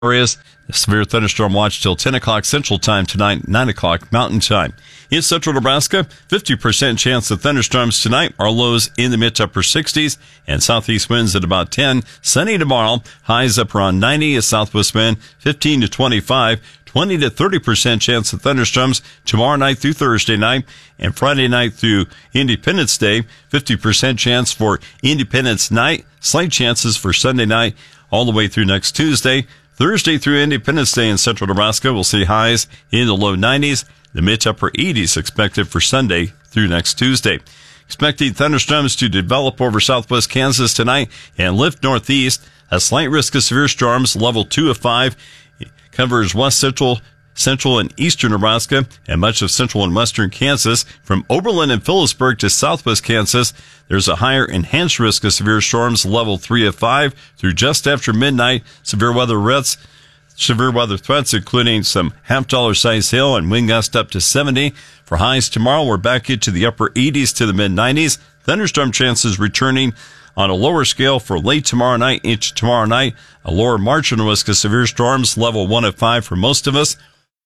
areas. A severe thunderstorm watch till 10 o'clock Central Time tonight, 9 o'clock Mountain Time. In central Nebraska, 50% chance of thunderstorms tonight. Our lows in the mid to upper 60s and southeast winds at about 10. Sunny tomorrow, highs up around 90, a southwest wind 15 to 25. 20 to 30% chance of thunderstorms tomorrow night through Thursday night and Friday night through Independence Day. 50% chance for Independence night. Slight chances for Sunday night all the way through next Tuesday. Thursday through Independence Day in central Nebraska, we'll see highs in the low 90s. The mid to upper 80s expected for Sunday through next Tuesday. Expecting thunderstorms to develop over southwest Kansas tonight and lift northeast. A slight risk of severe storms, level 2 of 5. Covers west central and eastern Nebraska and much of central and western Kansas. From Oberlin and Phillipsburg to southwest Kansas, there's a higher enhanced risk of severe storms, level 3 of 5 through just after midnight. Severe weather threats, including some half-dollar size hail and wind gusts up to 70. For highs tomorrow, we're back into the upper 80s to the mid-90s. Thunderstorm chances returning on a lower scale for late tomorrow night into tomorrow night. A lower marginal risk of severe storms, level 1 of 5 for most of us.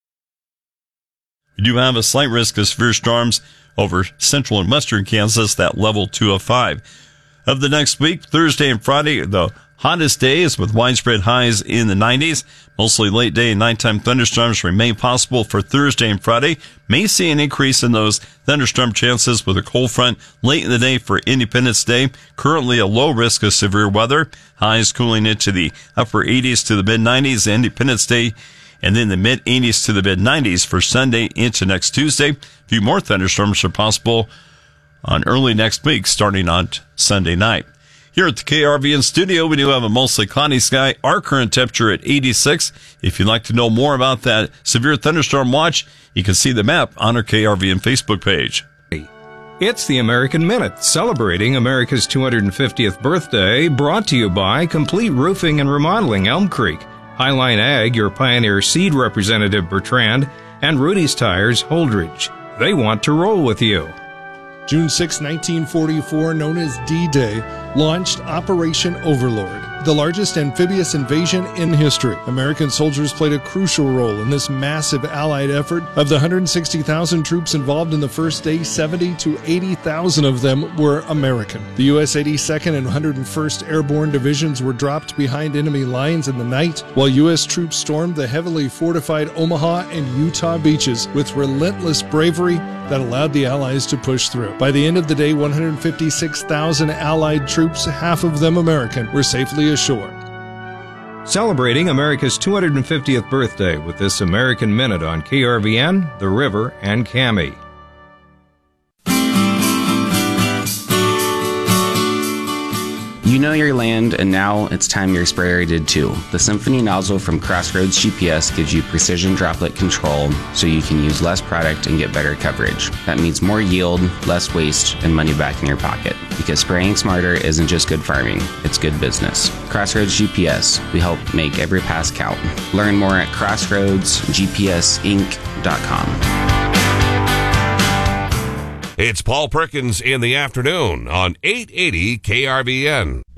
We do have a slight risk of severe storms over central and western Kansas, that level 2 of 5. Of the next week, Thursday and Friday, the hottest days with widespread highs in the 90s. Mostly late day and nighttime thunderstorms remain possible for Thursday and Friday. May see an increase in those thunderstorm chances with a cold front late in the day for Independence Day. Currently a low risk of severe weather. Highs cooling into the upper 80s to the mid-90s Independence Day, and then the mid-80s to the mid-90s for Sunday into next Tuesday. A few more thunderstorms are possible on early next week starting on Sunday night. Here at the KRVN studio, we do have a mostly cloudy sky. Our current temperature at 86. If you'd like to know more about that severe thunderstorm watch, you can see the map on our KRVN Facebook page. It's the American Minute, celebrating America's 250th birthday, brought to you by Complete Roofing and Remodeling Elm Creek, Highline Ag, your Pioneer Seed representative Bertrand, and Rudy's Tires Holdridge. They want to roll with you. June 6, 1944, known as D-Day, launched Operation Overlord, the largest amphibious invasion in history. American soldiers played a crucial role in this massive Allied effort. Of the 160,000 troops involved in the first day, 70 to 80,000 of them were American. The U.S. 82nd and 101st Airborne Divisions were dropped behind enemy lines in the night, while U.S. troops stormed the heavily fortified Omaha and Utah beaches with relentless bravery that allowed the Allies to push through. By the end of the day, 156,000 Allied troops, half of them American, were safely ashore. Celebrating America's 250th birthday with this American Minute on KRVN, The River, and KAMI. You know your land, and now it's time your sprayer did too. The Symphony nozzle from Crossroads GPS gives you precision droplet control so you can use less product and get better coverage. That means more yield, less waste, and money back in your pocket. Because spraying smarter isn't just good farming, it's good business. Crossroads GPS, we help make every pass count. Learn more at crossroadsgpsinc.com. It's Paul Perkins in the afternoon on 880 KRVN.